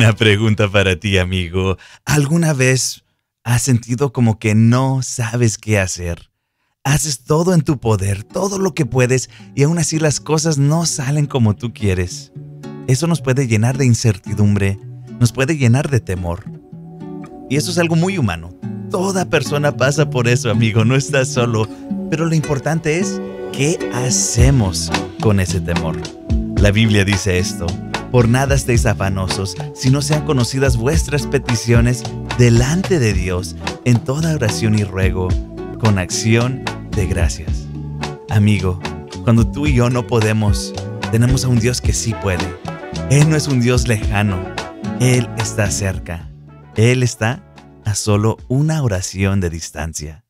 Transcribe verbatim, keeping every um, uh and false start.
Una pregunta para ti, amigo. ¿Alguna vez has sentido como que no sabes qué hacer? Haces todo en tu poder, todo lo que puedes, y aún así las cosas no salen como tú quieres. Eso nos puede llenar de incertidumbre, nos puede llenar de temor. Y eso es algo muy humano. Toda persona pasa por eso, amigo, no estás solo. Pero lo importante es, ¿qué hacemos con ese temor? La Biblia dice esto: por nada estéis afanosos, sino sean conocidas vuestras peticiones delante de Dios en toda oración y ruego, con acción de gracias. Amigo, cuando tú y yo no podemos, tenemos a un Dios que sí puede. Él no es un Dios lejano, Él está cerca. Él está a solo una oración de distancia.